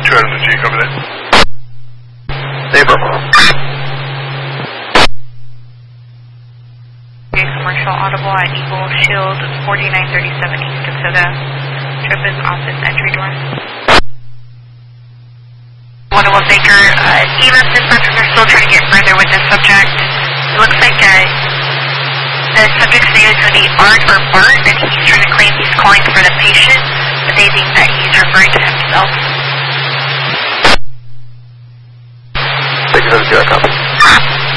2 out of the G, cover that. Neighbor. Commercial Audible at Eagle Shield 4937 East Dakota. Trip is office entry door. Audible Baker, EMS dispatchers are still trying to get further with this subject. It looks like the subject's name is going to be Art or Bart, and he's trying to claim he's calling for the patient, but they think that he's referring to himself. Thank you for the copy.